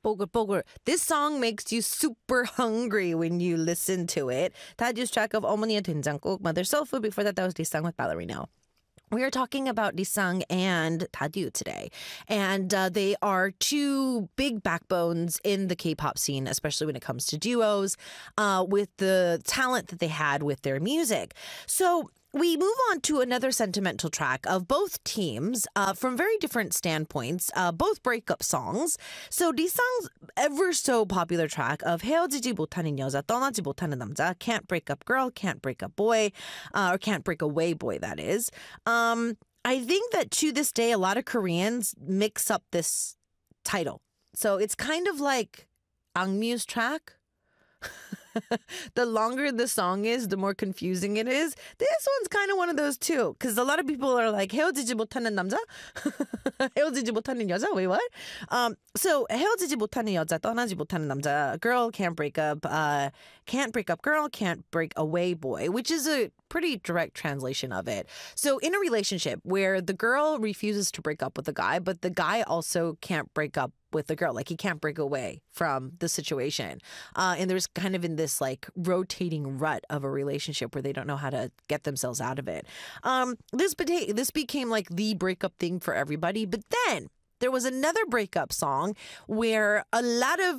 뽀글뽀글. This song makes you super hungry when you listen to it. Taju's track of 어머니의 된장국, Mother's Soul Food. Before that was Lisang with Ballerino. We are talking about Lisang and Taju today. And they are two big backbones in the K-pop scene, especially when it comes to duos, with the talent that they had with their music. So we move on to another sentimental track of both teams from very different standpoints, both breakup songs. So Lisang's ever so popular track of 헤어지지 못하는 여자, 떠나지 못하는 남자, Can't Break Up Girl, Can't Break Up Boy, or Can't Break Away Boy, that is. I think that to this day, a lot of Koreans mix up this title. So it's kind of like Angmyu's track. The longer the song is, the more confusing it is. This one's kind of one of those too, because a lot of people are like 헤어지지 못하는 남자, 헤어지지 못하는 여자. Wait, what? So 헤어지지 못하는 여자, 떠나지 못하는 남자. Girl can't break up. Can't break up girl, can't break away boy, which is a pretty direct translation of it. So in a relationship where the girl refuses to break up with the guy, but the guy also can't break up with the girl, like he can't break away from the situation. And there's kind of in this like rotating rut of a relationship where they don't know how to get themselves out of it. This became like the breakup thing for everybody. But then there was another breakup song where a lot of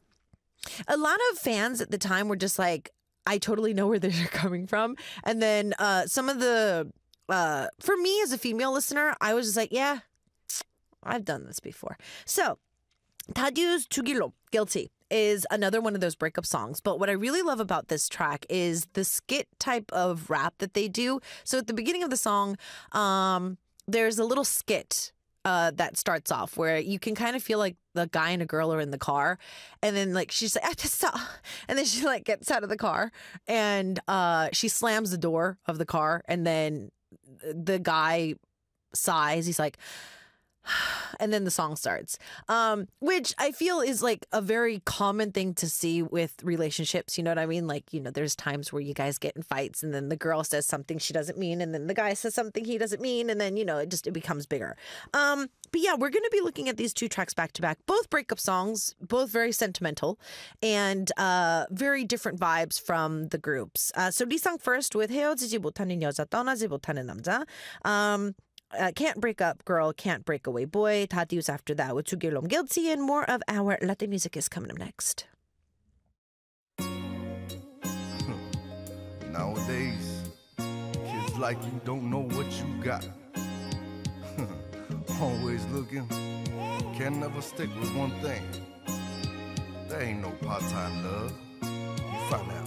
fans at the time were just like, I totally know where they're coming from. And then some of the, for me as a female listener, I was just like, yeah, I've done this before. So Taju's 죽일놈, Guilty, is another one of those breakup songs. But what I really love about this track is the skit type of rap that they do. So at the beginning of the song, there's a little skit that starts off where you can kind of feel like the guy and a girl are in the car, and then like she's like, I just saw, and then she like gets out of the car and she slams the door of the car, and then the guy sighs. He's like, and then the song starts, which I feel is like a very common thing to see with relationships. You know what I mean? Like, you know, there's times where you guys get in fights and then the girl says something she doesn't mean, and then the guy says something he doesn't mean, and then, you know, it becomes bigger. But yeah, we're going to be looking at these two tracks back to back, both breakup songs, both very sentimental and very different vibes from the groups. So Lisang first with 헤어지지 못하는 여자, 떠나지 못하는 남자. Can't Break Up Girl, Can't Break Away Boy. Taju's after that with 죽일놈, Guilty, and more of our Latin music is coming up next. Nowadays, kids like you don't know what you got. Always looking, can never stick with one thing. There ain't no part-time love. You find that